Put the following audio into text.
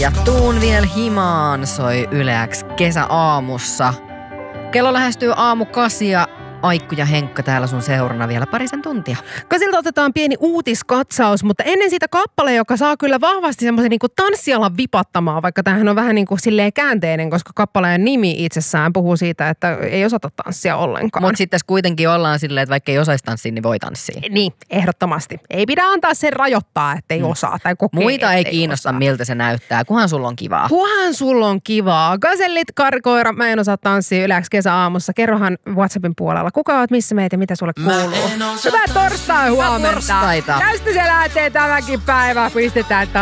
Ja tuun vielä himaan soi Yle X kesäaamussa. Kello lähestyy aamu 8 ja Aikku ja Henkka täällä sun seurana vielä parisen tuntia. Kasilta otetaan pieni uutiskatsaus, mutta ennen siitä kappale, joka saa kyllä vahvasti semmoisen niin kuin tanssialan vipattamaan, vaikka tämähän on vähän niin kuin silleen käänteinen, koska kappaleen nimi itsessään puhuu siitä, että ei osata tanssia ollenkaan. Mutta sitten kuitenkin ollaan silleen, että vaikka ei osaisi tanssia, niin voi tanssia. Niin, ehdottomasti. Ei pidä antaa sen rajoittaa, ettei osaa tai kokee. Muita ei kiinnosta, osaa. Miltä se näyttää. Kuhan sulla on kivaa. Kuhan sulla on kivaa. Gazellit, karikoira, mä en osaa tanssia Yle X kesäaamussa. Kerrohan WhatsAppin puolella. Kuka oot, missä meitä, mitä sulle kuuluu? Hyvää torstai huomenta. Torstaita. Tästä se lähtee tämäkin päivä. Pistetään